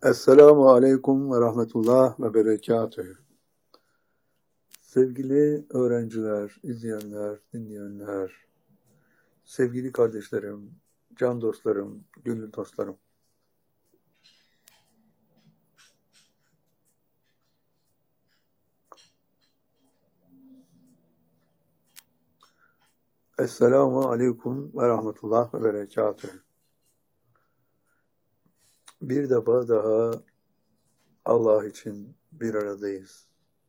Esselamu Aleyküm ve Rahmetullah ve Berekatühü. Sevgili öğrenciler, izleyenler, dinleyenler, sevgili kardeşlerim, can dostlarım, gönül dostlarım. Esselamu Aleyküm ve Rahmetullah ve Berekatühü. Bir defa daha Allah için bir aradayız.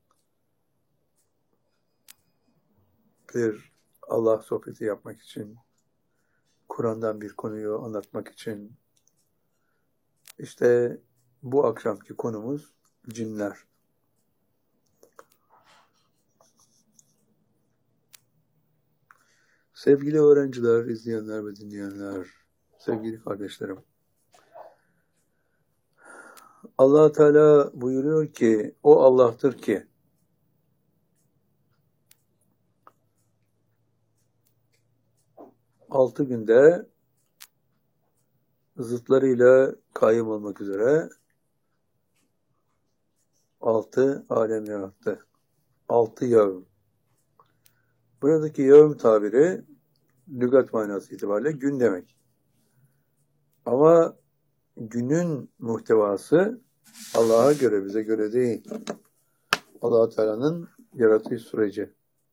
Bir Allah sohbeti yapmak için, Kur'an'dan bir konuyu anlatmak için. İşte bu akşamki konumuz cinler. Sevgili öğrenciler, izleyenler ve dinleyenler, sevgili kardeşlerim. Allah Teala buyuruyor ki, o Allah'tır ki, altı günde zıtlarıyla kayyum olmak üzere 6 alem yarattı. 6 yevm. Buradaki yevm tabiri lügat manası itibariyle gün demek. Ama günün muhtevası Allah'a göre, bize göre değil. Allah Teala'nın yaratış süreci.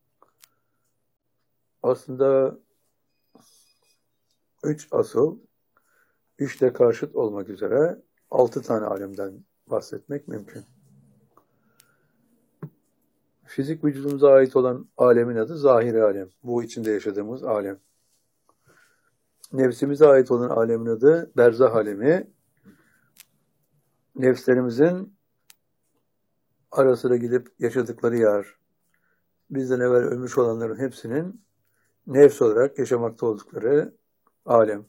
Aslında 3 asıl, 3 de karşıt olmak üzere 6 tane alemden bahsetmek mümkün. Fizik vücudumuza ait olan alemin adı zahiri alem. Bu içinde yaşadığımız alem. Nefsimize ait olan alemin adı berzah alemi. Nefslerimizin ara sıra gidip yaşadıkları yer, bizden evvel ölmüş olanların hepsinin nefs olarak yaşamakta oldukları alem.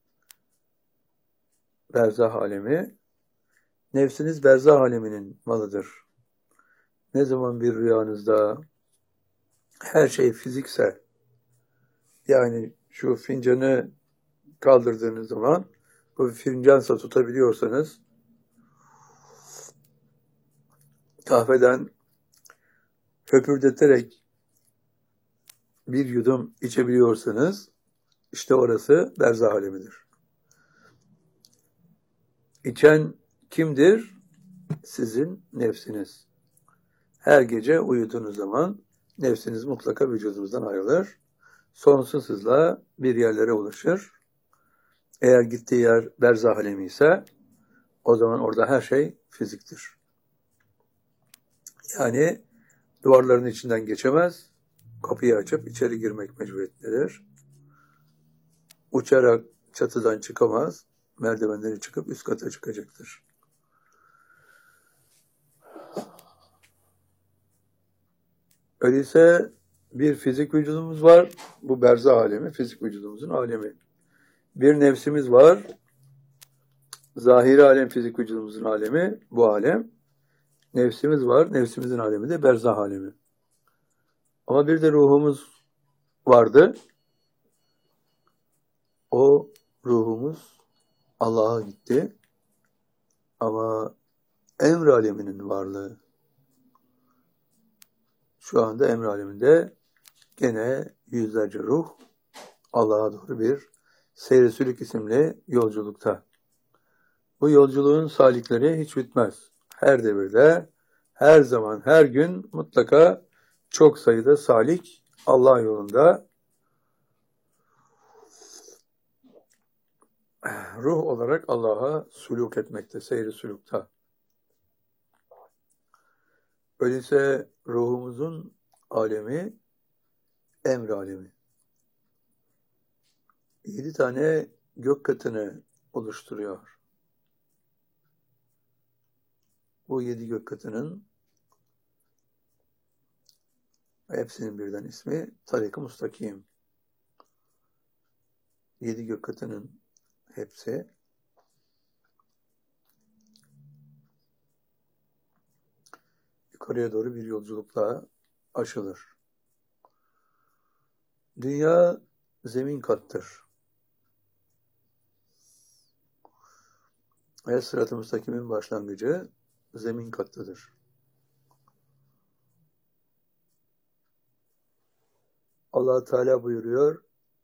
Berzah alemi. Nefsiniz berzah aleminin malıdır. Ne zaman bir rüyanızda her şey fizikse, yani şu fincanı kaldırdığınız zaman bu fincansa tutabiliyorsanız, kahveden höpürdeterek bir yudum içebiliyorsanız, işte orası berzah alemidir. İçen kimdir? Sizin nefsiniz. Her gece uyuduğunuz zaman nefsiniz mutlaka vücudunuzdan ayrılır. Sonsuz hızla bir yerlere ulaşır. Eğer gittiği yer berzah alemi ise o zaman orada her şey fiziktir. Yani duvarların içinden geçemez, kapıyı açıp içeri girmek mecburiyetindedir. Uçarak çatıdan çıkamaz, merdivenleri çıkıp üst kata çıkacaktır. Öyleyse bir fizik vücudumuz var, bu berzah alemi, fizik vücudumuzun alemi. Bir nefsimiz var, zahiri alem fizik vücudumuzun alemi, bu alem. Nefsimiz var, nefsimizin alemi de berzah alemi. Ama bir de ruhumuz vardı. O ruhumuz Allah'a gitti. Ama emr aleminin varlığı, şu anda emr aleminde gene yüzlerce ruh Allah'a doğru bir seyr-i sülük isimli yolculukta. Bu yolculuğun salikleri hiç bitmez. Her devirde, her zaman, her gün mutlaka çok sayıda salik Allah yolunda ruh olarak Allah'a suluk etmekte, seyr-i sülükta. Öyleyse ruhumuzun alemi emr alemi. 7 tane gök katını oluşturuyor. Bu 7 gök katının hepsinin birden ismi Tarik-ı Mustakim. 7 gök katının hepsi yukarıya doğru bir yolculukla aşılır. Dünya zemin kattır. ve sırat-ı müstakimin başlangıcı zemin kattadır. Allah Teala buyuruyor,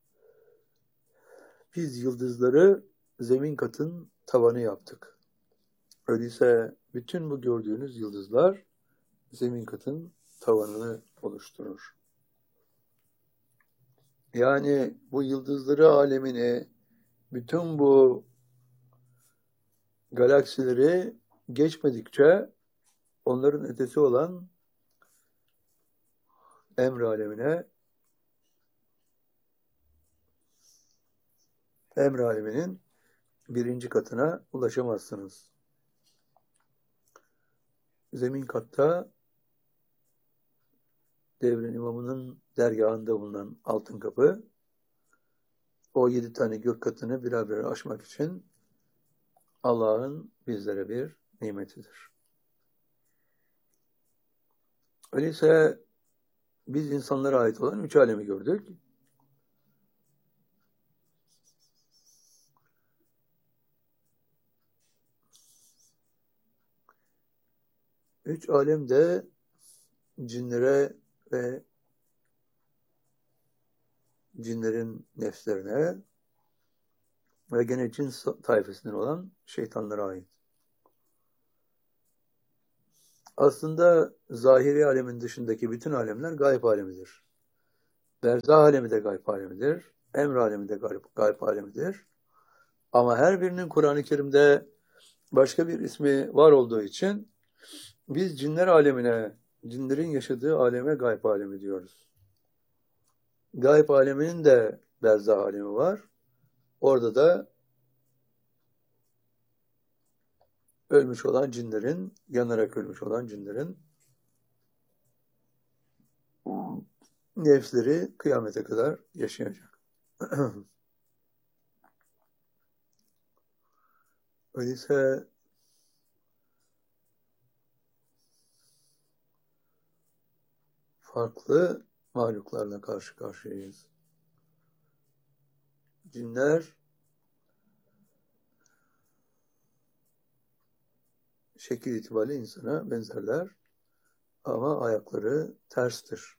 biz yıldızları zemin katın tavanı yaptık. Öyleyse bütün bu gördüğünüz yıldızlar zemin katın tavanını oluşturur. Yani bu yıldızları alemini, bütün bu galaksileri geçmedikçe onların ötesi olan emr aleminin birinci katına ulaşamazsınız. Zemin katta devrin imamının dergahında bulunan altın kapı, o 7 tane gök katını birer birer aşmak için Allah'ın bizlere bir nimetidir. Öyleyse biz insanlara ait olan 3 alemi gördük. Üç alem de cinlere ve cinlerin nefslerine ve gene cin tayfasından olan şeytanlara ait. Aslında zahiri alemin dışındaki bütün alemler gayb alemidir. Berzah alemi de gayb alemidir. Emr alemi de gayb alemidir. Ama her birinin Kur'an-ı Kerim'de başka bir ismi var olduğu için biz cinler alemine, cinlerin yaşadığı aleme gayb alemi diyoruz. Gayb aleminin de berzah alemi var. Orada da ölmüş olan cinlerin, yanarak ölmüş olan cinlerin nefsleri kıyamete kadar yaşayacak. Öyleyse farklı mahluklarla karşı karşıyayız. Cinler şekil itibariyle insana benzerler ama ayakları terstir.